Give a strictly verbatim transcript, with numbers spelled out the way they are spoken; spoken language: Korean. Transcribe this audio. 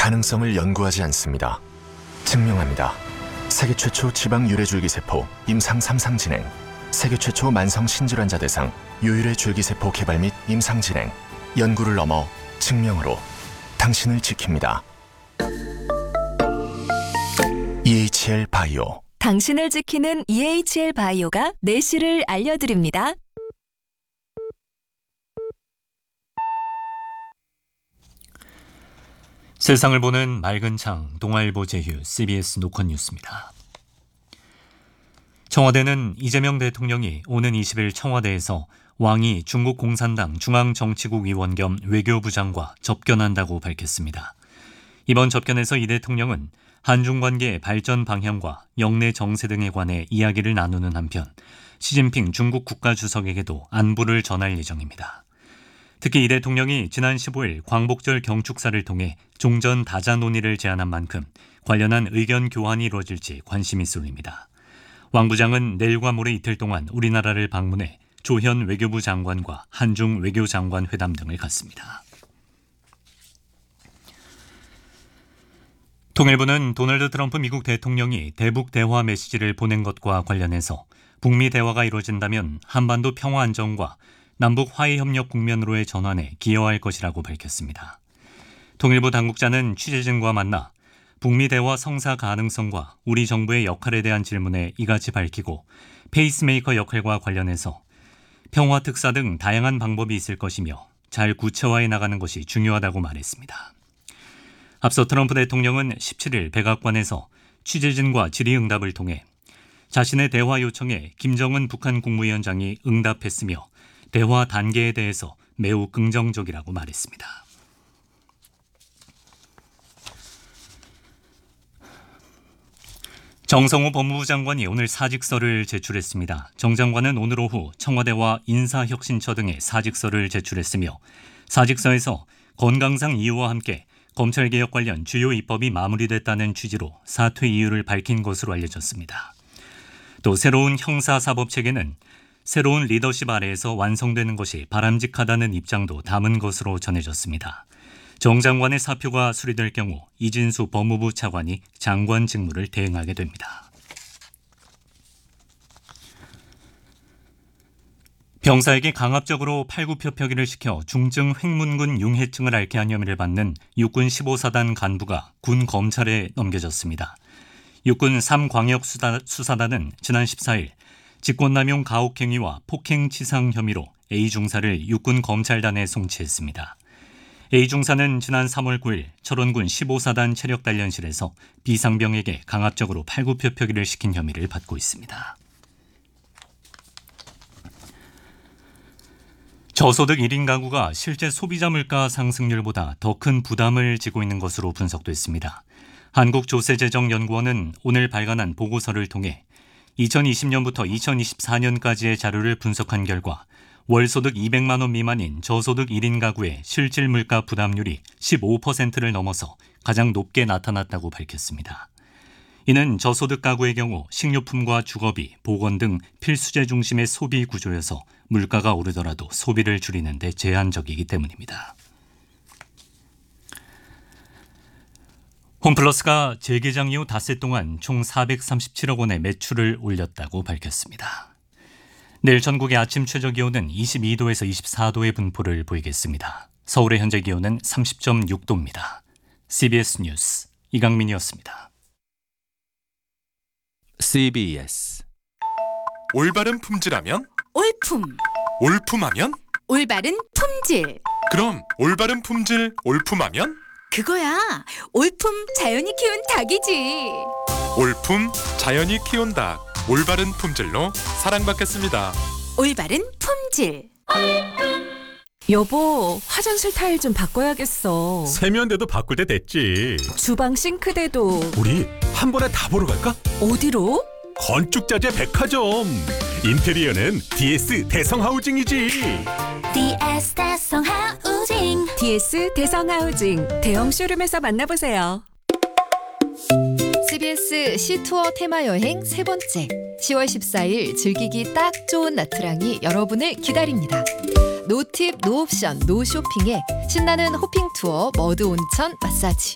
가능성을 연구하지 않습니다. 증명합니다. 세계 최초 지방 유래 줄기세포 임상 삼 상 진행, 세계 최초 만성 신질환자 대상 유유래 줄기세포 개발 및 임상 진행, 연구를 넘어 증명으로 당신을 지킵니다. 이에이치엘 바이오. 당신을 지키는 이에이치엘 바이오가 내실을 알려드립니다. 세상을 보는 맑은 창, 동아일보 제휴, 씨비에스 노컷 뉴스입니다. 청와대는 이재명 대통령이 오는 이십 일 청와대에서 왕이 중국 공산당 중앙정치국 위원 겸 외교부장과 접견한다고 밝혔습니다. 이번 접견에서 이 대통령은 한중 관계의 발전 방향과 영내 정세 등에 관해 이야기를 나누는 한편 시진핑 중국 국가주석에게도 안부를 전할 예정입니다. 특히 이 대통령이 지난 십오 일 광복절 경축사를 통해 종전 다자 논의를 제안한 만큼 관련한 의견 교환이 이루어질지 관심이 쏠립니다. 왕 부장은 내일과 모레 이틀 동안 우리나라를 방문해 조현 외교부 장관과 한중 외교장관 회담 등을 갖습니다. 통일부는 도널드 트럼프 미국 대통령이 대북 대화 메시지를 보낸 것과 관련해서 북미 대화가 이루어진다면 한반도 평화 안정과 남북 화해 협력 국면으로의 전환에 기여할 것이라고 밝혔습니다. 통일부 당국자는 취재진과 만나 북미 대화 성사 가능성과 우리 정부의 역할에 대한 질문에 이같이 밝히고 페이스메이커 역할과 관련해서 평화 특사 등 다양한 방법이 있을 것이며 잘 구체화해 나가는 것이 중요하다고 말했습니다. 앞서 트럼프 대통령은 십칠 일 백악관에서 취재진과 질의응답을 통해 자신의 대화 요청에 김정은 북한 국무위원장이 응답했으며 대화 단계에 대해서 매우 긍정적이라고 말했습니다. 정성호 법무부 장관이 오늘 사직서를 제출했습니다. 정 장관은 오늘 오후 청와대와 인사혁신처 등에 사직서를 제출했으며 사직서에서 건강상 이유와 함께 검찰개혁 관련 주요 입법이 마무리됐다는 취지로 사퇴 이유를 밝힌 것으로 알려졌습니다. 또 새로운 형사사법체계는 새로운 리더십 아래에서 완성되는 것이 바람직하다는 입장도 담은 것으로 전해졌습니다. 정 장관의 사표가 수리될 경우 이진수 법무부 차관이 장관 직무를 대행하게 됩니다. 병사에게 강압적으로 팔굽혀펴기를 시켜 중증 횡문근 융해증을 앓게 한 혐의를 받는 육군 십오 사단 간부가 군 검찰에 넘겨졌습니다. 육군 삼 광역수사단은 지난 십사 일 직권남용 가혹행위와 폭행치상 혐의로 A 중사를 육군 검찰단에 송치했습니다. A 중사는 지난 삼월 구일 철원군 십오 사단 체력단련실에서 비상병에게 강압적으로 팔굽혀펴기를 시킨 혐의를 받고 있습니다. 저소득 일 인 가구가 실제 소비자 물가 상승률보다 더 큰 부담을 지고 있는 것으로 분석됐습니다. 한국조세재정연구원은 오늘 발간한 보고서를 통해 이천이십 년부터 이천이십사 년까지의 자료를 분석한 결과 월소득 이백만 원 미만인 저소득 일 인 가구의 실질 물가 부담률이 십오 퍼센트를 넘어서 가장 높게 나타났다고 밝혔습니다. 이는 저소득 가구의 경우 식료품과 주거비, 보건 등 필수재 중심의 소비 구조여서 물가가 오르더라도 소비를 줄이는 데 제한적이기 때문입니다. 홈플러스가 재개장 이후 닷새 동안 총 사백삼십칠억 원의 매출을 올렸다고 밝혔습니다. 내일 전국의 아침 최저기온은 이십이 도에서 이십사 도의 분포를 보이겠습니다. 서울의 현재 기온은 삼십 점 육 도입니다. 씨비에스 뉴스 이강민이었습니다. 씨비에스 올바른 품질하면? 올품. 올품하면? 올바른 품질. 그럼 올바른 품질 올품하면? 그거야. 올품 자연이 키운 닭이지. 올품 자연이 키운 닭. 올바른 품질로 사랑받겠습니다. 올바른 품질. 여보, 화장실 타일 좀 바꿔야겠어. 세면대도 바꿀 때 됐지. 주방 싱크대도. 우리 한 번에 다 보러 갈까? 어디로? 건축자재 백화점. 인테리어는 디에스 대성하우징이지. 디에스 대성하우징. 디에스 대성하우징 대형 쇼룸에서 만나보세요. 씨비에스 시투어 테마여행 세 번째 시월 십사일 즐기기 딱 좋은 나트랑이 여러분을 기다립니다. 노팁, 노옵션, 노쇼핑에 신나는 호핑 투어, 머드 온천, 마사지